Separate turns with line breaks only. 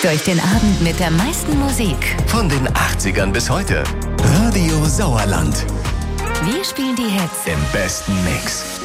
Durch den Abend mit der meisten Musik.
Von den 80ern bis heute. Radio Sauerland.
Wir spielen die Hits
im besten Mix.